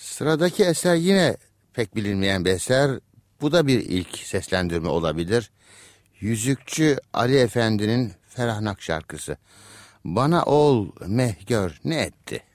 Sıradaki eser yine pek bilinmeyen bir eser. Bu da bir ilk seslendirme olabilir. Yüzükçü Ali Efendi'nin Ferahnak şarkısı. Bana ol meh gör ne etti.